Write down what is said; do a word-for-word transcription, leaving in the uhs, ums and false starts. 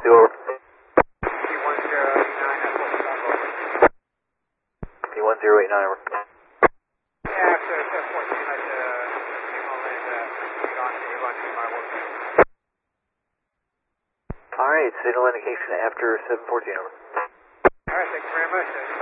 two, over. P one zero eight nine at Fort Scott, over. P one zero eight nine, over. Yeah, after seven fourteen, like the signal is uh, on to Avon to my work. Alright, signal indication after seven fourteen, over. Alright, thanks very much.